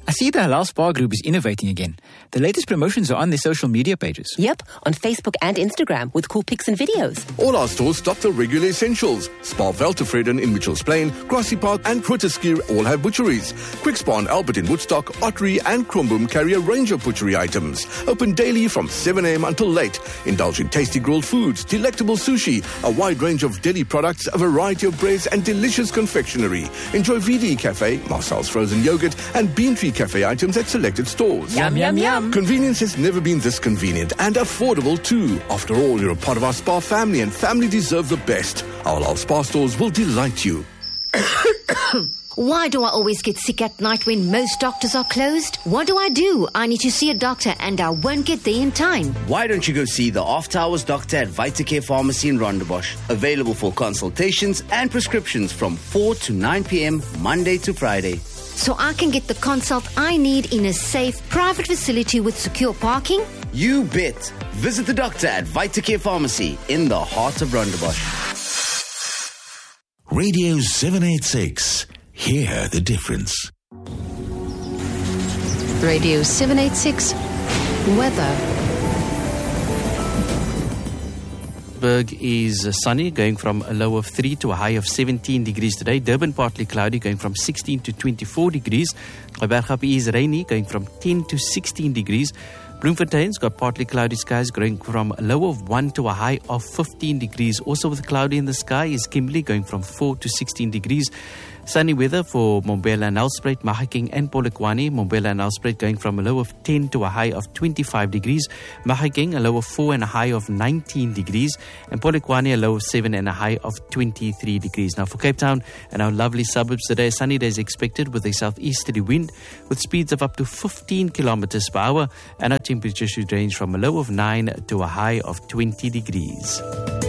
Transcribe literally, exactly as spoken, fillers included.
I see the Halal Spa Group is innovating again. The latest promotions are on their social media pages. Yep, on Facebook and Instagram with cool pics and videos. All our stores stock the regular essentials. Spa Veltevreden in Mitchells Plain, Grassy Park and Grooteskier all have butcheries. Quick Spa and Albert in Woodstock, Ottery and Kromboom carry a range of butchery items. Open daily from seven a.m. until late. Indulge in tasty grilled foods, delectable sushi, a wide range of deli products, a variety of breads and delicious confectionery. Enjoy V D Cafe, Marcel's frozen yogurt and Bean Tree Cafe items at selected stores. Yum, yum, yum. Convenience has never been this convenient and affordable too. After all, you're a part of our spa family and family deserve the best. Our Halal Spa stores will delight you. Why do I always get sick at night when most doctors are closed? What do I do? I need to see a doctor and I won't get there in time. Why don't you go see the After Hours doctor at Vitacare Pharmacy in Rondebosch? Available for consultations and prescriptions from four to nine p.m. Monday to Friday. So I can get the consult I need in a safe, private facility with secure parking? You bet. Visit the doctor at Vitacare Pharmacy in the heart of Rondebosch. Radio seven eighty-six. Hear the difference. Radio seven eighty-six weather. Berg is sunny, going from a low of three to a high of seventeen degrees today. Durban partly cloudy, going from sixteen to twenty-four degrees. Gqebergap is rainy, going from ten to sixteen degrees. Bloemfontein's got partly cloudy skies, going from a low of one to a high of fifteen degrees. Also with cloudy in the sky is Kimberley, going from four to sixteen degrees. Sunny weather for Mbombela and Nelspruit, Mahikeng and Polokwane. Mbombela and Nelspruit going from a low of ten to a high of twenty-five degrees. Mahikeng a low of four and a high of nineteen degrees. And Polokwane a low of seven and a high of twenty-three degrees. Now for Cape Town and our lovely suburbs today, a sunny day is expected with a southeasterly wind with speeds of up to fifteen kilometers per hour. And our temperature should range from a low of nine to a high of twenty degrees.